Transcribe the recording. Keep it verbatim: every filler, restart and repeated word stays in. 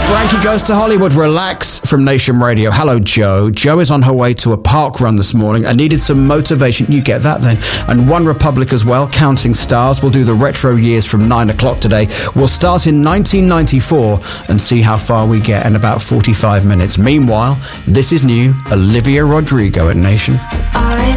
Frankie Goes to Hollywood, Relax from Nation Radio. Hello, Joe. Joe is on her way to a park run this morning. I needed some motivation. You get that then. And One Republic as well, Counting Stars. We'll do the retro years from nine o'clock today. We'll start in nineteen ninety-four and see how far we get in about forty-five minutes. Meanwhile, this is new, Olivia Rodrigo at Nation. I